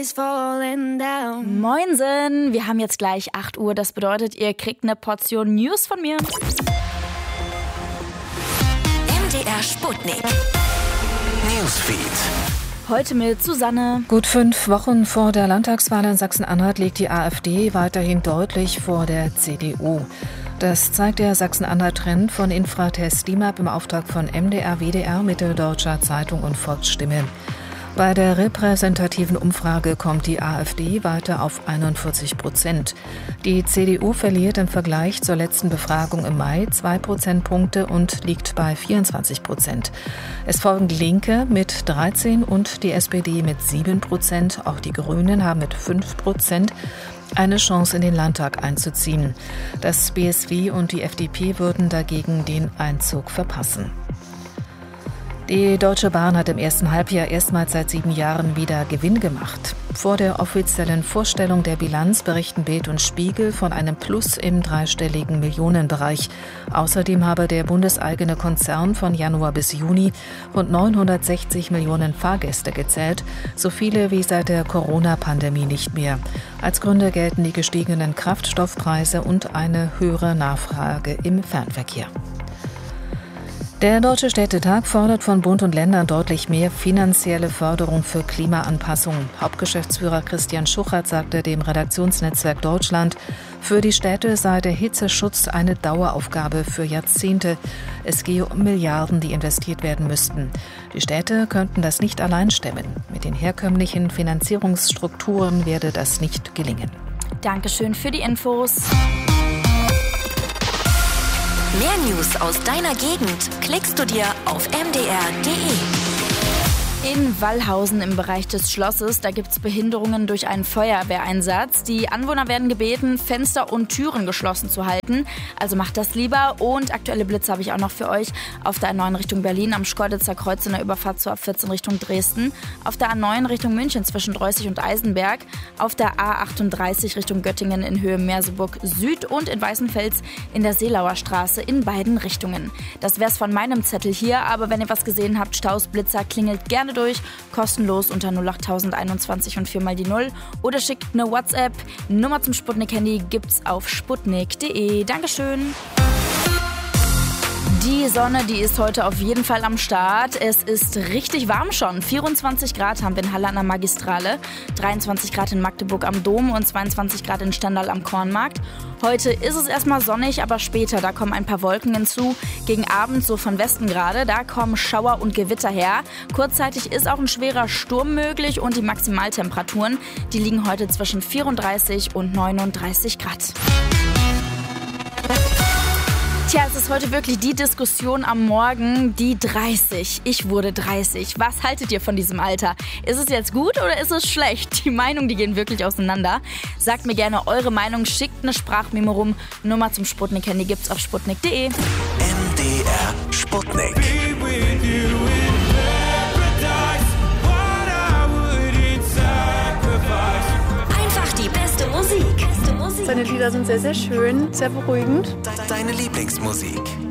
Moinsen, wir haben jetzt gleich 8 Uhr, das bedeutet, ihr kriegt eine Portion News von mir. MDR Sputnik Newsfeed. Heute mit Susanne. Gut 5 Wochen vor der Landtagswahl in Sachsen-Anhalt liegt die AfD weiterhin deutlich vor der CDU. Das zeigt der Sachsen-Anhalt-Trend von Infratest DIMAP im Auftrag von MDR, WDR, Mitteldeutscher Zeitung und Volksstimme. Bei der repräsentativen Umfrage kommt die AfD weiter auf 41%. Die CDU verliert im Vergleich zur letzten Befragung im Mai 2 Prozentpunkte und liegt bei 24%. Es folgen die Linke mit 13% und die SPD mit 7%. Auch die Grünen haben mit 5% eine Chance, in den Landtag einzuziehen. Das BSW und die FDP würden dagegen den Einzug verpassen. Die Deutsche Bahn hat im ersten Halbjahr erstmals seit 7 Jahren wieder Gewinn gemacht. Vor der offiziellen Vorstellung der Bilanz berichten Bild und Spiegel von einem Plus im dreistelligen Millionenbereich. Außerdem habe der bundeseigene Konzern von Januar bis Juni rund 960 Millionen Fahrgäste gezählt, so viele wie seit der Corona-Pandemie nicht mehr. Als Gründe gelten die gestiegenen Kraftstoffpreise und eine höhere Nachfrage im Fernverkehr. Der Deutsche Städtetag fordert von Bund und Ländern deutlich mehr finanzielle Förderung für Klimaanpassung. Hauptgeschäftsführer Christian Schuchert sagte dem Redaktionsnetzwerk Deutschland, für die Städte sei der Hitzeschutz eine Daueraufgabe für Jahrzehnte. Es gehe um Milliarden, die investiert werden müssten. Die Städte könnten das nicht allein stemmen. Mit den herkömmlichen Finanzierungsstrukturen werde das nicht gelingen. Dankeschön für die Infos. Mehr News aus deiner Gegend klickst du dir auf mdr.de. In Wallhausen im Bereich des Schlosses, da gibt es Behinderungen durch einen Feuerwehreinsatz. Die Anwohner werden gebeten, Fenster und Türen geschlossen zu halten. Also macht das lieber. Und aktuelle Blitze habe ich auch noch für euch. Auf der A9 Richtung Berlin am Schkeuditzer Kreuz in der Überfahrt zur A14 Richtung Dresden. Auf der A9 Richtung München zwischen Dreußig und Eisenberg. Auf der A38 Richtung Göttingen in Höhe Merseburg Süd und in Weißenfels in der Seelauer Straße in beiden Richtungen. Das wär's von meinem Zettel hier. Aber wenn ihr was gesehen habt, Staus, Blitzer, klingelt gerne durch, kostenlos unter 08021 und 4 mal die 0 oder schickt eine WhatsApp. Nummer zum Sputnik-Handy gibt's auf sputnik.de. Dankeschön. Die Sonne, die ist heute auf jeden Fall am Start. Es ist richtig warm schon. 24 Grad haben wir in Halle an der Magistrale, 23 Grad in Magdeburg am Dom und 22 Grad in Stendal am Kornmarkt. Heute ist es erstmal sonnig, aber später, da kommen ein paar Wolken hinzu. Gegen Abend, so von Westen gerade, da kommen Schauer und Gewitter her. Kurzzeitig ist auch ein schwerer Sturm möglich und die Maximaltemperaturen, die liegen heute zwischen 34 und 39 Grad. Tja, es ist heute wirklich die Diskussion am Morgen, die 30. Ich wurde 30. Was haltet ihr von diesem Alter? Ist es jetzt gut oder ist es schlecht? Die Meinungen, die gehen wirklich auseinander. Sagt mir gerne eure Meinung, schickt eine Sprachmemo rum. Nummer zum Sputnik-Handy gibt's auf sputnik.de. MDR Sputnik. Einfach die beste Musik. Seine Lieder sind sehr, sehr schön, sehr beruhigend. Deine Lieblingsmusik.